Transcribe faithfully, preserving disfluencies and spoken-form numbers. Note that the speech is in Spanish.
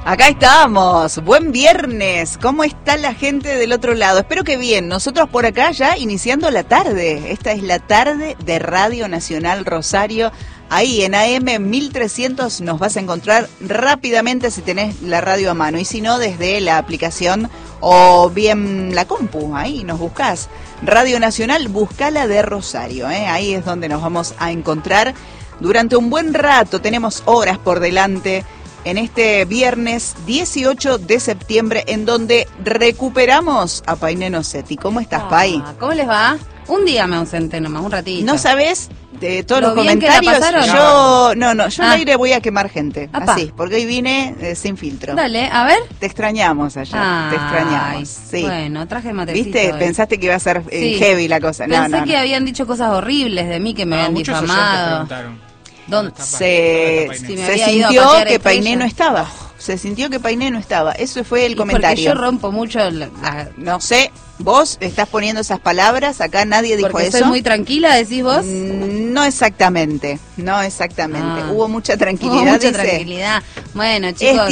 Acá estamos, buen viernes, ¿cómo está la gente del otro lado? Espero que bien, nosotros por acá ya iniciando la tarde, esta es la tarde de Radio Nacional Rosario, ahí en A M mil trescientos nos vas a encontrar rápidamente si tenés la radio a mano, y si no desde la aplicación o bien la compu, ahí nos buscás, Radio Nacional, buscala de Rosario, ¿eh? Ahí es donde nos vamos a encontrar durante un buen rato, tenemos horas por delante, en este viernes dieciocho de septiembre, en donde recuperamos a Painé Nocetti. ¿Cómo estás, ah, Pai? ¿Cómo les va? Un día me ausenté nomás, un ratito. ¿No sabés de todos ¿Lo los bien comentarios? que la pasaron? Yo, no, no, yo Ah. al aire voy a quemar gente, Apá. así, porque hoy vine eh, sin filtro. Dale, a ver. Te extrañamos allá, Ay, te extrañamos, sí. Bueno, traje matecito. ¿Viste? Hoy. Pensaste que iba a ser eh, Sí. heavy la cosa. No, Pensé no, que no. habían dicho cosas horribles de mí, que me No, habían muchos difamado. oyentes preguntaron. ¿Dónde? Se, Sí, me se había ido a sintió patear que Painé estrellas. no estaba. Se sintió que Painé no estaba. Eso fue el Y porque comentario. yo rompo mucho la, la- No sé, vos estás poniendo esas palabras, acá nadie dijo porque eso. soy muy tranquila, decís vos. Mm, No exactamente, no exactamente. Ah. Hubo mucha tranquilidad, Hubo mucha dice. tranquilidad. Bueno, chicos.